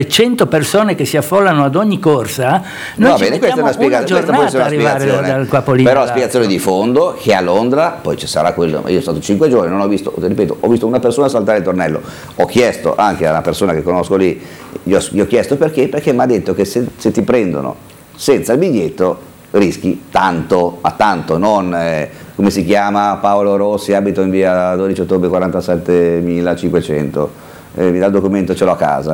100 persone che si affollano ad ogni corsa, noi ci mettiamo una giornata ad arrivare dal capolinea. Però la spiegazione di fondo che a Londra poi ci sarà quello. Io sono stato 5 giorni, non ho visto, ripeto, ho visto una persona saltare il tornello. Ho chiesto anche alla persona che conosco lì, gli ho chiesto perché mi ha detto che se ti prendono senza il biglietto rischi tanto, non come si chiama Paolo Rossi, abito in via 12 ottobre 47.500. Mi dà il documento, ce l'ho a casa,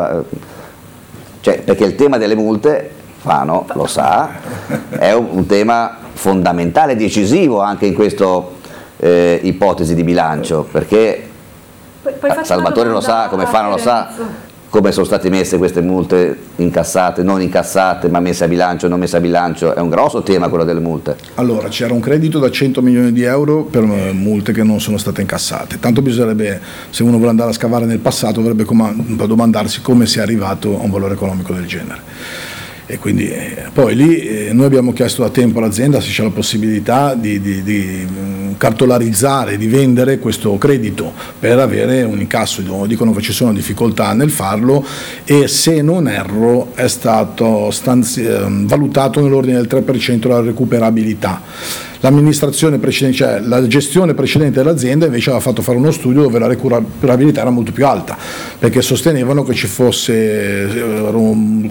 cioè, perché il tema delle multe, Fano lo sa, è un tema fondamentale, decisivo anche in questa ipotesi di bilancio, perché Salvatore lo sa, come Fano lo sa, come sono state messe queste multe incassate, non incassate, ma messe a bilancio, non messe a bilancio, è un grosso tema quello delle multe. Allora, c'era un credito da 100 milioni di euro per multe che non sono state incassate, tanto bisognerebbe, se uno vuole andare a scavare nel passato, dovrebbe domandarsi come sia arrivato a un valore economico del genere. E quindi poi lì noi abbiamo chiesto da tempo all'azienda se c'è la possibilità di cartolarizzare, di vendere questo credito per avere un incasso. Dicono che ci sono difficoltà nel farlo e, se non erro, è stato valutato nell'ordine del 3% la recuperabilità. L'amministrazione precedente, cioè la gestione precedente dell'azienda, invece aveva fatto fare uno studio dove la recuperabilità era molto più alta, perché sostenevano che ci fosse un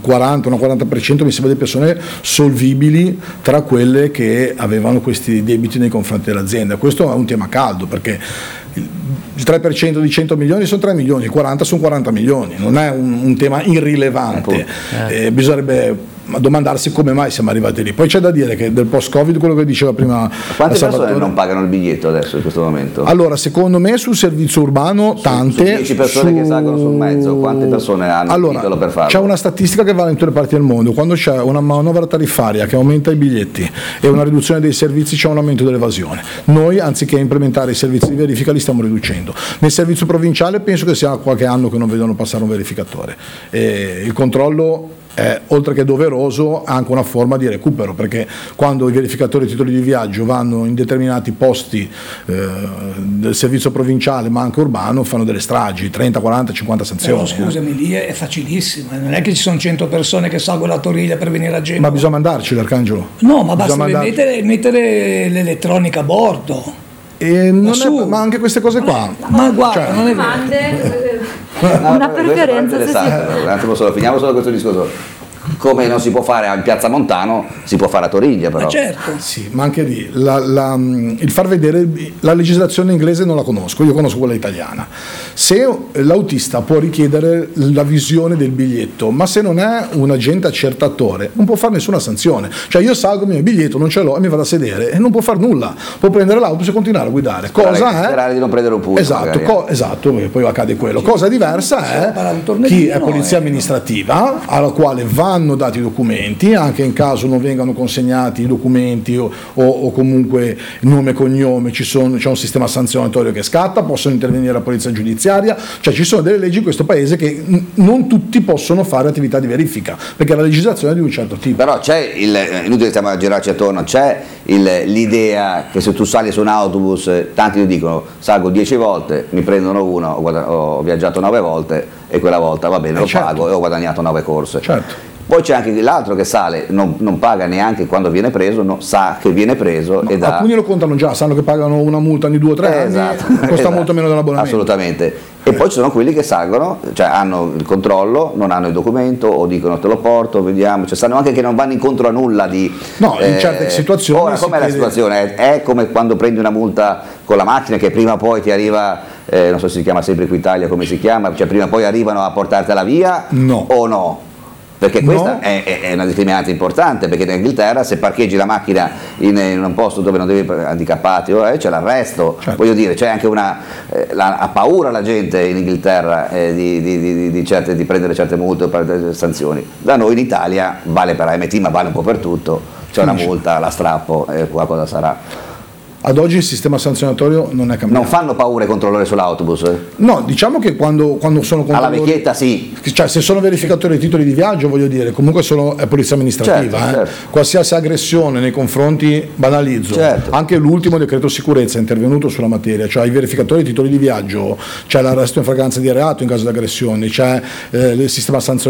40% mi sembra di persone solvibili tra quelle che avevano questi debiti nei confronti dell'azienda. Questo è un tema caldo, perché il 3% di 100 milioni sono 3 milioni, il 40 sono 40 milioni, non è un tema irrilevante. Bisognerebbe domandarsi come mai siamo arrivati lì. Poi c'è da dire che del post-Covid, quello che diceva prima, quante persone non pagano il biglietto adesso in questo momento? Allora, secondo me sul servizio urbano tante. Su 10 persone che salgono sul mezzo, quante persone hanno il titolo per farlo? C'è una statistica che vale in tutte le parti del mondo: quando c'è una manovra tariffaria che aumenta i biglietti e una riduzione dei servizi, c'è un aumento dell'evasione. Noi, anziché implementare i servizi di verifica, li stiamo riducendo. Nel servizio provinciale penso che sia qualche anno che non vedono passare un verificatore. Il controllo è, oltre che doveroso, anche una forma di recupero, perché quando i verificatori titoli di viaggio vanno in determinati posti del servizio provinciale ma anche urbano, fanno delle stragi, 30, 40, 50 sanzioni. Però scusami, lì è facilissimo, non è che ci sono 100 persone che salgono la Toriglia per venire a Genova. Ma bisogna mandarci l'Arcangelo? No, ma basta mettere l'elettronica a bordo. Ma anche queste cose qua. Ma guarda, non è vero. Una preferenza, un attimo solo, finiamo solo questo discorso. Come non si può fare a Piazza Montano, si può fare a Toriglia, però. Ma certo. Sì, ma anche lì il far vedere la legislazione inglese non la conosco, io conosco quella italiana. Se l'autista può richiedere la visione del biglietto, ma se non è un agente accertatore, non può fare nessuna sanzione. Cioè, io salgo, il mio biglietto non ce l'ho e mi vado a sedere e non può fare nulla, può prendere l'autobus e continuare a guidare. Sperare di non prendere un punto. Esatto, poi accade quello. Cosa diversa è chi è polizia amministrativa, alla quale vanno dati i documenti, anche in caso non vengano consegnati i documenti o comunque nome e cognome, c'è un sistema sanzionatorio che scatta, possono intervenire la polizia giudiziaria, cioè ci sono delle leggi in questo paese che non tutti possono fare attività di verifica, perché la legislazione è di un certo tipo. Però c'è inutile stiamo a girarci attorno, c'è l'idea che se tu sali su un autobus, tanti ti dicono salgo 10 volte, mi prendono uno, ho viaggiato 9 volte e quella volta va bene, lo pago e ho guadagnato 9 corse. Certo. Poi c'è anche l'altro che sale, non paga neanche quando viene preso, sa che viene preso. E alcuni lo contano già, sanno che pagano una multa ogni 2 o 3 anni, costa molto meno dell'abbonamento. Assolutamente. E poi ci sono quelli che salgono, cioè hanno il controllo, non hanno il documento o dicono te lo porto, vediamo, cioè sanno anche che non vanno incontro a nulla di... No, in certe situazioni... Ora, com'è la situazione? È come quando prendi una multa con la macchina che prima o poi ti arriva, non so se si chiama sempre Equitalia, come si chiama, cioè prima o poi arrivano a portartela via o no? Perché questa è una determinante importante, perché in Inghilterra se parcheggi la macchina in un posto dove non devi handicappati c'è l'arresto, voglio dire, c'è anche ha paura la gente in Inghilterra di prendere certe multe o prendere sanzioni. Da noi in Italia vale per AMT, ma vale un po' per tutto, c'è una multa, la strappo e qualcosa sarà. Ad oggi il sistema sanzionatorio non è cambiato. Non fanno paura i controllori sull'autobus? No, diciamo che quando sono controllori... Alla vecchietta sì. Cioè, se sono verificatori di titoli di viaggio, voglio dire, comunque è polizia amministrativa. Certo. Qualsiasi aggressione nei confronti, banalizzo. Certo. Anche l'ultimo decreto sicurezza è intervenuto sulla materia, cioè i verificatori di titoli di viaggio, c'è l'arresto in flagranza di reato in caso di aggressioni, c'è il sistema sanzionatorio